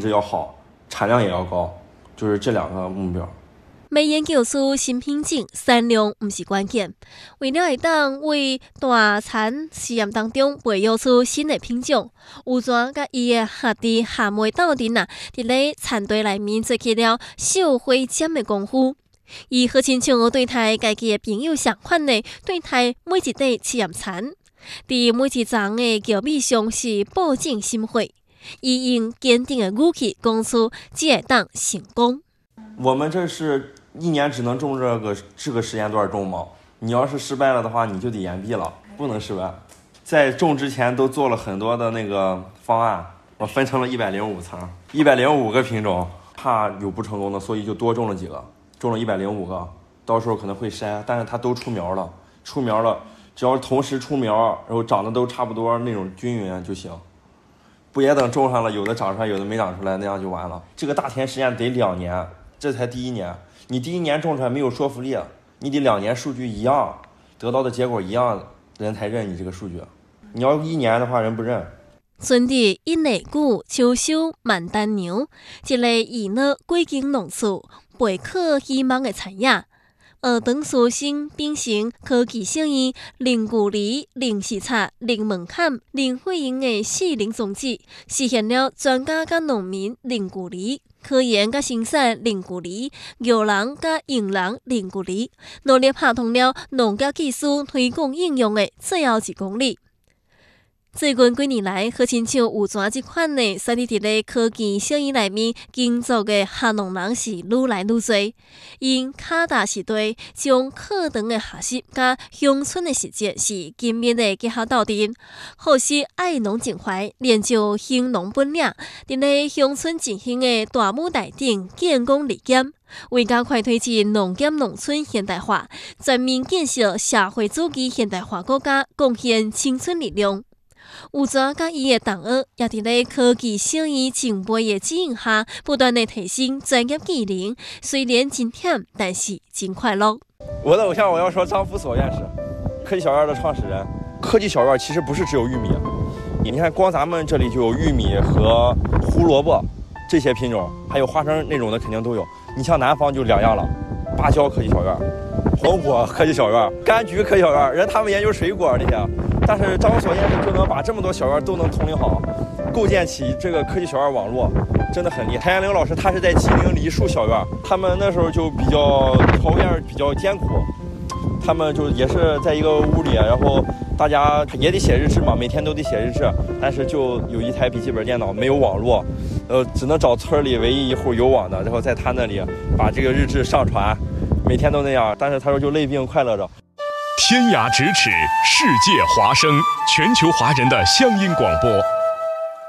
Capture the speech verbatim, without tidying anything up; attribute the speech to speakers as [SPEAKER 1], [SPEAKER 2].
[SPEAKER 1] 质要好，产量也要高，就是这两个目标。
[SPEAKER 2] 要研究出新品种，产量不是关键。为了会当为大田实验当中培育出新的品种，吴庄甲伊的学弟学妹斗阵啊，伫咧田地内面做起了绣花针的功夫。伊好亲像对待家己的朋友相款的对待每一块试验田，伫每一丛的桥面上是保证心血。伊用坚定的语气讲出，只会当成功。
[SPEAKER 1] 我们这是一年只能种这个这个时间段种吗？你要是失败了的话，你就得延毕了，不能失败。在种之前都做了很多的那个方案，我分成了一百零五层，一百零五个品种，怕有不成功的，所以就多种了几个，种了一百零五个，到时候可能会筛，但是它都出苗了，出苗了，只要同时出苗，然后长得都差不多那种均匀就行。不也等种上了，有的长出来，有的没长出来，那样就完了。这个大田实验得两年，这才第一年。你第一年种出来没有说服力，你得两年数据一样，得到的结果一样，人才认你这个数据。你要一年的话，人不认。
[SPEAKER 2] 孙地一内谷秋收万丹牛，一个以乐归经农厝，培可希望的产业。学堂师生秉承科技效应、零距离、零视察、零门槛、零费用的四零宗旨，实现了专家甲农民零距离、科研甲生产零距离、育人甲用人零距离，努力拍通了农业技术推广应用的最后一公里。最近几年来，好亲像有泉这款的选伫伫咧科技效应内面工作的下农人是愈来愈多，因卡踏实地将课堂的学习甲乡村的实践是紧密的结合斗阵，好使爱农情怀练就兴农本领，伫咧乡村进行的大舞台顶建功立业。为加快推进农业农村现代化，全面建设社会主义现代化国家，贡献青春力量。有泉甲伊的同学也伫咧科技效应前辈的指引下，不断的提升专业技能。虽然真忝，但是真快乐。
[SPEAKER 1] 我的偶像，我要说张福所院士，科技小院的创始人。科技小院其实不是只有玉米，你看光咱们这里就有玉米和胡萝卜这些品种，还有花生那种的肯定都有。你像南方就两样了，芭蕉科技小院、红果科技小院、柑橘科技小院，人他们研究水果这些。但是张所院士就能把这么多小院都能统领好，构建起这个科技小院网络，真的很厉害。谭延龄老师他是在吉林梨树小院，他们那时候就比较条件比较艰苦，他们就也是在一个屋里，然后大家也得写日志嘛，每天都得写日志，但是就有一台笔记本电脑，没有网络，呃，只能找村里唯一一户有网的，然后在他那里把这个日志上传，每天都那样。但是他说就累并快乐着。
[SPEAKER 3] 天涯咫尺，世界华声，全球华人的乡音广播。